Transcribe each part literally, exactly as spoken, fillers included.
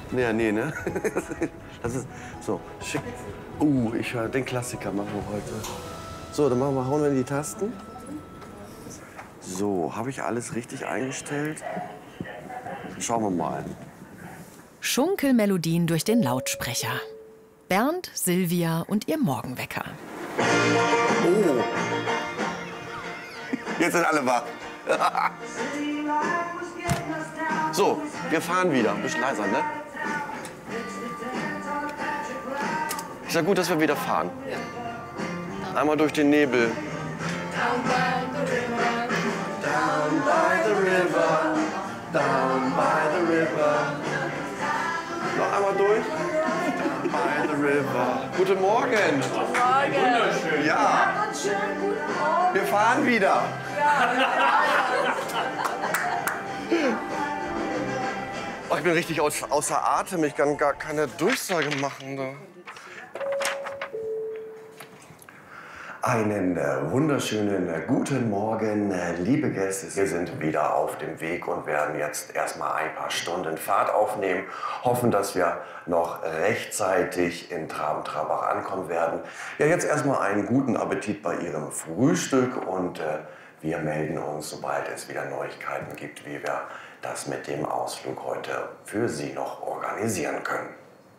Nee, nee, ne? Das ist so schick. Uh, ich höre den Klassiker machen wir heute. So, dann machen wir, hauen wir in die Tasten. So, habe ich alles richtig eingestellt? Schauen wir mal. Schunkelmelodien durch den Lautsprecher. Bernd, Silvia und ihr Morgenwecker. Oh. Jetzt sind alle wach. So, wir fahren wieder. Ein bisschen leiser, ne? Ist ja gut, dass wir wieder fahren. Einmal durch den Nebel. Down by the river, down by the river, down by the river. Noch einmal durch. Down by the river. Guten Morgen. Guten Morgen. Wunderschön. Ja. Wir fahren wieder. Oh, ich bin richtig aus, außer Atem. Ich kann gar keine Durchsage machen. Da. Einen äh, wunderschönen äh, guten Morgen, äh, liebe Gäste. Wir sind wieder auf dem Weg und werden jetzt erstmal ein paar Stunden Fahrt aufnehmen. Hoffen, dass wir noch rechtzeitig in Traben-Trabach ankommen werden. Ja, jetzt erstmal einen guten Appetit bei Ihrem Frühstück und äh, wir melden uns, sobald es wieder Neuigkeiten gibt, wie wir das mit dem Ausflug heute für Sie noch organisieren können.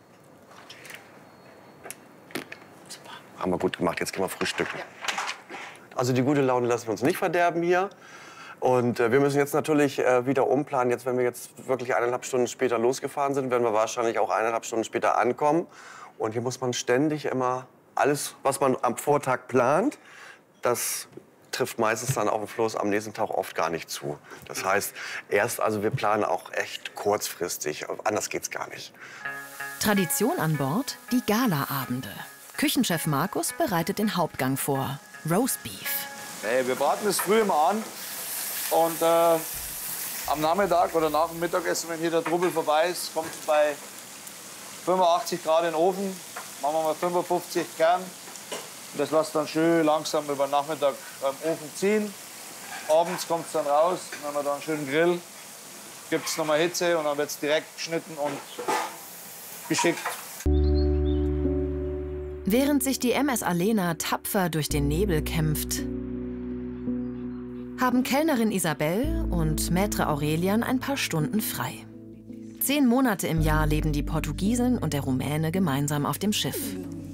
Haben wir gut gemacht, jetzt gehen wir frühstücken. Ja. Also die gute Laune lassen wir uns nicht verderben hier. Und äh, wir müssen jetzt natürlich äh, wieder umplanen. Jetzt, wenn wir jetzt wirklich eineinhalb Stunden später losgefahren sind, werden wir wahrscheinlich auch eineinhalb Stunden später ankommen. Und hier muss man ständig immer alles, was man am Vortag plant, das trifft meistens dann auf dem Fluss am nächsten Tag oft gar nicht zu. Das heißt, erst, also wir planen auch echt kurzfristig. Anders geht's gar nicht. Tradition an Bord, die Galaabende. Küchenchef Markus bereitet den Hauptgang vor, Roastbeef. Hey, wir braten es früh immer an und äh, am Nachmittag oder nach dem Mittagessen, wenn hier der Trubel vorbei ist, kommt es bei fünfundachtzig Grad in den Ofen, machen wir mal fünfundfünfzig Kern. Und das lässt dann schön langsam über den Nachmittag beim Ofen ziehen. Abends kommt es dann raus, dann haben wir dann einen schönen Grill, gibt es nochmal Hitze und dann wird es direkt geschnitten und geschickt. Während sich die M S Alena tapfer durch den Nebel kämpft, haben Kellnerin Isabel und Maître Aurelian ein paar Stunden frei. Zehn Monate im Jahr leben die Portugiesin und der Rumäne gemeinsam auf dem Schiff.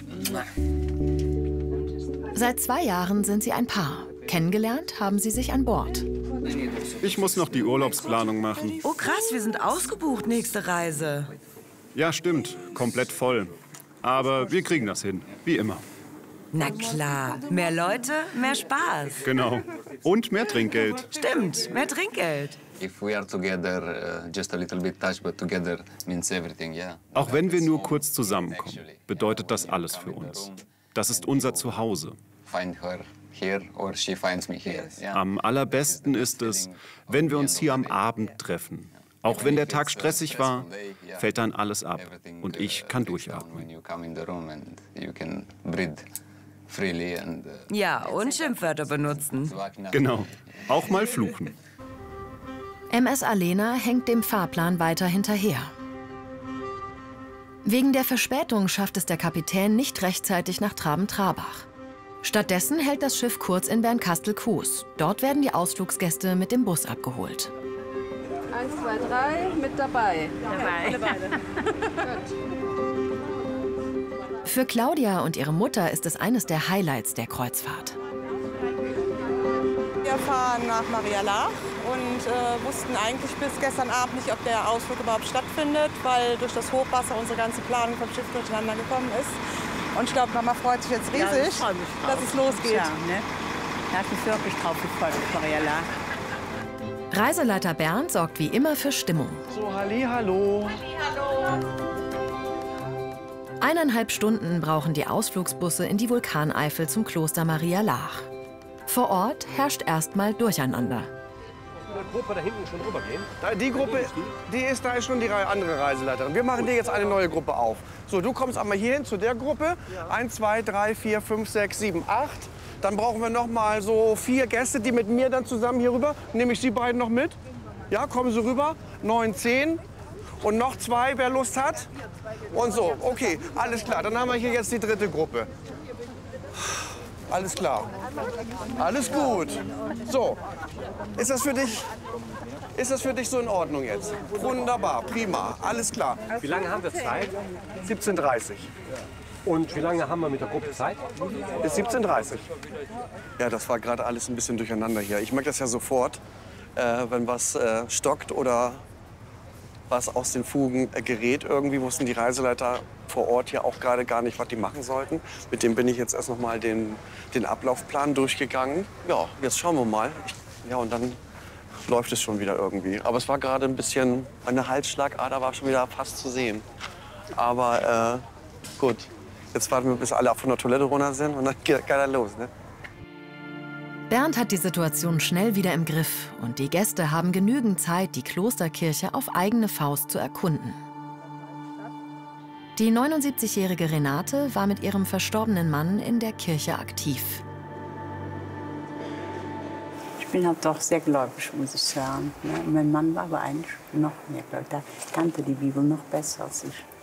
Seit zwei Jahren sind sie ein Paar. Kennengelernt haben sie sich an Bord. Ich muss noch die Urlaubsplanung machen. Oh krass, wir sind ausgebucht nächste Reise. Ja, stimmt. Komplett voll. Aber wir kriegen das hin, wie immer. Na klar, mehr Leute, mehr Spaß. Genau. Und mehr Trinkgeld. Stimmt, mehr Trinkgeld. Auch wenn wir nur kurz zusammenkommen, bedeutet das alles für uns. Das ist unser Zuhause. Am allerbesten ist es, wenn wir uns hier am Abend treffen. Auch wenn der Tag stressig war, fällt dann alles ab und ich kann durchatmen. Ja, und Schimpfwörter benutzen. Genau, auch mal fluchen. M S Alena hängt dem Fahrplan weiter hinterher. Wegen der Verspätung schafft es der Kapitän nicht rechtzeitig nach Traben-Trabach. Stattdessen hält das Schiff kurz in Bernkastel-Kues. Dort werden die Ausflugsgäste mit dem Bus abgeholt. Eins, zwei, drei, mit dabei. Dabei. Für Claudia und ihre Mutter ist es eines der Highlights der Kreuzfahrt. Wir fahren nach Maria Laach und äh, wussten eigentlich bis gestern Abend nicht, ob der Ausflug überhaupt stattfindet, weil durch das Hochwasser unsere ganze Planung vom Schiff durcheinander gekommen ist. Und ich glaube, Mama freut sich jetzt riesig, ja, ich freu mich drauf, dass es losgeht. Ja, ne? Da hat mich wirklich drauf gefreut, Maria Laach. Reiseleiter Bernd sorgt wie immer für Stimmung. So, halli, hallo. Eineinhalb Stunden brauchen die Ausflugsbusse in die Vulkaneifel zum Kloster Maria Laach. Vor Ort herrscht erstmal Durcheinander. Die Gruppe da hinten schon rübergehen? Da, die Gruppe, die ist da schon die andere Reiseleiterin. Wir machen dir jetzt eine neue Gruppe auf. So, du kommst einmal hier hin zu der Gruppe. Eins, zwei, drei, vier, fünf, sechs, sieben, acht. Dann brauchen wir noch mal so vier Gäste, die mit mir dann zusammen hier rüber. Nehme ich Sie beiden noch mit? Ja, kommen Sie rüber. Neun, zehn. Und noch zwei, wer Lust hat? Und so, okay, alles klar. Dann haben wir hier jetzt die dritte Gruppe. Alles klar. Alles gut. So, ist das für dich, ist das für dich so in Ordnung jetzt? Wunderbar, prima, alles klar. Wie lange haben wir Zeit? siebzehn Uhr dreißig. Und wie lange haben wir mit der Gruppe Zeit? Bis siebzehn Uhr dreißig. Ja, das war gerade alles ein bisschen durcheinander hier. Ich merke das ja sofort, äh, wenn was äh, stockt oder was aus den Fugen äh, gerät. Irgendwie wussten die Reiseleiter vor Ort ja auch gerade gar nicht, was die machen sollten. Mit dem bin ich jetzt erst noch mal den, den Ablaufplan durchgegangen. Ja, jetzt schauen wir mal. Ich, ja, und dann läuft es schon wieder irgendwie. Aber es war gerade ein bisschen, meine Halsschlagader war schon wieder fast zu sehen. Aber äh, gut, jetzt warten wir, bis alle von der Toilette runter sind und dann geht er los, ne? Bernd hat die Situation schnell wieder im Griff und die Gäste haben genügend Zeit, die Klosterkirche auf eigene Faust zu erkunden. Die neunundsiebzigjährige Renate war mit ihrem verstorbenen Mann in der Kirche aktiv. Ich bin halt doch sehr gläubig, muss ich sagen. Mein Mann war aber eigentlich noch mehr gläubig. Der kannte die Bibel noch besser als ich.